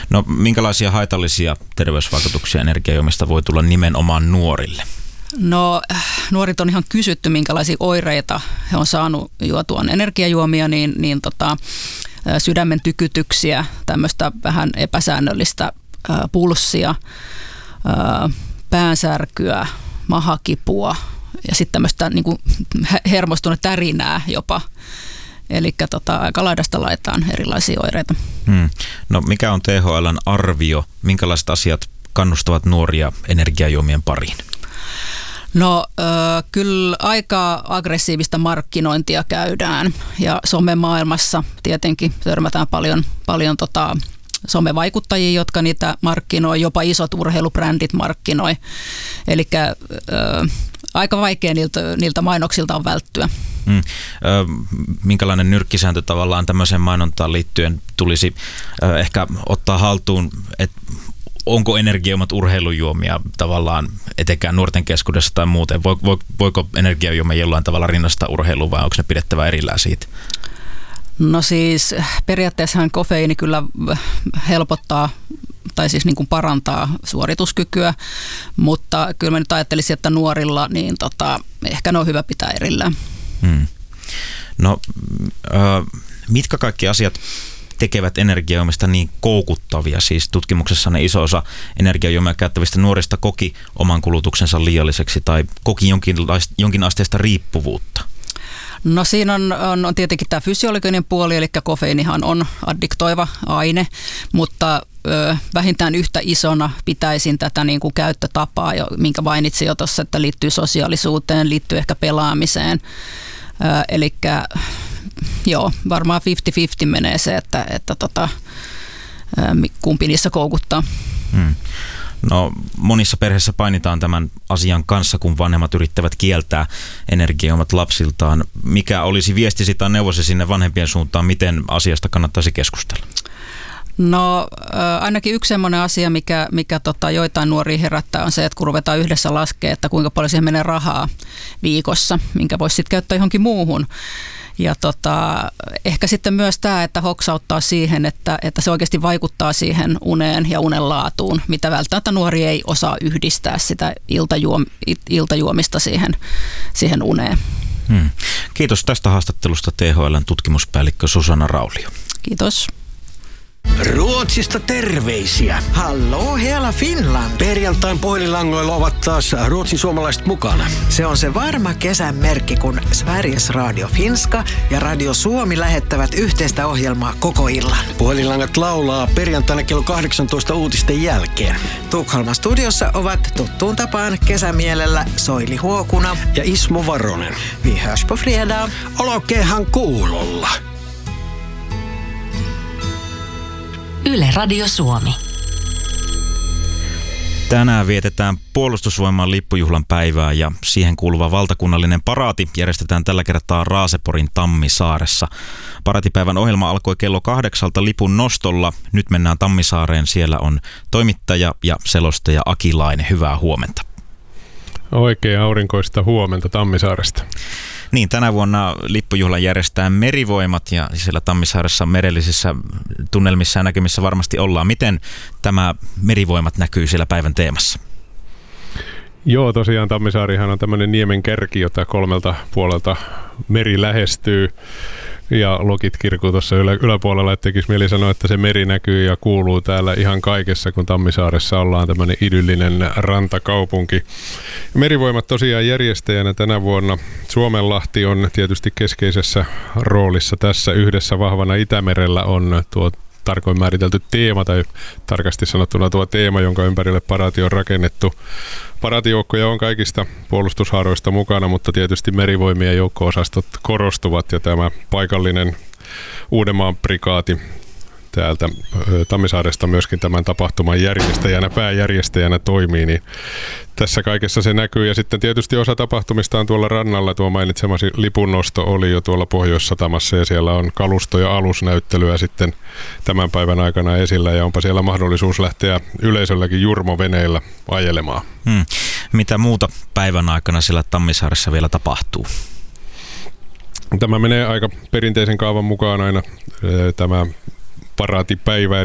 No minkälaisia haitallisia terveysvaikutuksia energiajuomista voi tulla nimenomaan nuorille? No nuorit on ihan kysytty, minkälaisia oireita he on saanut juotuaan energiajuomia, niin sydämen tykytyksiä, tämmöistä vähän epäsäännöllistä pulssia, päänsärkyä, mahakipua ja sitten tämmöistä niin kuin hermostunut tärinää jopa. Eli aika laidasta laitaan erilaisia oireita. No mikä on THL:n arvio? Minkälaiset asiat kannustavat nuoria energiajuomien pariin? No kyllä aika aggressiivista markkinointia käydään ja somemaailmassa tietenkin törmätään paljon somevaikuttajia, jotka niitä markkinoi, jopa isot urheilubrändit markkinoi. Eli aika vaikea niiltä mainoksilta on välttyä. Minkälainen nyrkkisääntö tavallaan tämmöiseen mainontaan liittyen tulisi ehkä ottaa haltuun, että onko energiajuomat urheilujuomia tavallaan etenkään nuorten keskuudessa tai muuten? Voiko energiajuomia jollain tavalla rinnastaa urheiluun vai onko ne pidettävä erillään siitä? No siis periaatteessahan kofeiini kyllä helpottaa tai siis niin kuin parantaa suorituskykyä, mutta kyllä mä nyt ajattelisin, että nuorilla niin ehkä ne on hyvä pitää erillään. No mitkä kaikki asiat tekevät energiajuomista niin koukuttavia? Siis tutkimuksessanne iso osa energiajuomia käyttävistä nuorista koki oman kulutuksensa liialliseksi tai koki jonkinasteista riippuvuutta. No siinä on tietenkin tämä fysiologinen puoli, eli kofeiinihan on addiktoiva aine, mutta vähintään yhtä isona pitäisin tätä niin kuin käyttötapaa, minkä mainitsin jo tuossa, että liittyy sosiaalisuuteen, liittyy ehkä pelaamiseen. Eli joo, varmaan 50-50 menee se, että kumpi niissä koukuttaa. No monissa perheissä painitaan tämän asian kanssa, kun vanhemmat yrittävät kieltää energiajuomat lapsiltaan. Mikä olisi viestisi tai neuvosi sinne vanhempien suuntaan, miten asiasta kannattaisi keskustella? No ainakin yksi semmoinen asia, mikä joitain nuoria herättää, on se, että kun ruvetaan yhdessä laskemaan, että kuinka paljon siihen menee rahaa viikossa, minkä voisi sitten käyttää johonkin muuhun. Ja ehkä sitten myös tämä, että hoksauttaa siihen, että se oikeasti vaikuttaa siihen uneen ja unen laatuun, mitä välttämättä nuori ei osaa yhdistää sitä iltajuomista siihen uneen. Kiitos tästä haastattelusta THL:n tutkimuspäällikkö Susanna Raulio. Kiitos. Ruotsista terveisiä. Hallå hela Finland! Perjantain puhelinlangoilla ovat taas ruotsin suomalaiset mukana. Se on se varma kesän merkki, kun Sveriges Radio Finska ja Radio Suomi lähettävät yhteistä ohjelmaa koko illan. Puhelinlangat laulaa perjantaina kello 18 uutisten jälkeen. Tukholman studiossa ovat tuttuun tapaan kesämielellä Soili Huokuna ja Ismo Varonen. Vi hörs på fredag. Olkeehan kuulolla. Yle Radio Suomi. Tänään vietetään Puolustusvoiman lippujuhlan päivää ja siihen kuuluva valtakunnallinen paraati järjestetään tällä kertaa Raaseporin Tammisaaressa. Paraatipäivän ohjelma alkoi kello 8 lipun nostolla. Nyt mennään Tammisaareen. Siellä on toimittaja ja selostaja Aki Laine. Hyvää huomenta. Oikein aurinkoista huomenta Tammisaaresta. Niin, tänä vuonna lippujuhlan järjestää Merivoimat ja siellä Tammisaaressa merellisissä tunnelmissa ja näkymissä varmasti ollaan. Miten tämä Merivoimat näkyy siellä päivän teemassa? Joo, tosiaan Tammisaarihan on tämmöinen niemen kärki, jota 3 puolelta meri lähestyy. Ja lokit kirkuu tuossa yläpuolella, että tekisi mieli sanoa, että se meri näkyy ja kuuluu täällä ihan kaikessa, kun Tammisaaressa ollaan tämmöinen idyllinen rantakaupunki. Merivoimat tosiaan järjestäjänä tänä vuonna. Suomenlahti on tietysti keskeisessä roolissa tässä. Yhdessä vahvana Itämerellä on tuo tarkoin määritelty teema, tai tarkasti sanottuna tuo teema, jonka ympärille paraati on rakennettu. Paraatijoukkoja on kaikista puolustushaaroista mukana, mutta tietysti merivoimien joukko-osastot korostuvat, ja tämä paikallinen Uudenmaan prikaati täältä Tammisaaresta myöskin tämän tapahtuman pääjärjestäjänä toimii, niin tässä kaikessa se näkyy. Ja sitten tietysti osa tapahtumista on tuolla rannalla. Tuo mainitsemasi lipunnosto oli jo tuolla Pohjois-Satamassa, ja siellä on kalusto- ja alusnäyttelyä sitten tämän päivän aikana esillä, ja onpa siellä mahdollisuus lähteä yleisölläkin jurmoveneillä ajelemaan. Mitä muuta päivän aikana siellä Tammisaaressa vielä tapahtuu? Tämä menee aika perinteisen kaavan mukaan aina tämä paraatipäivä.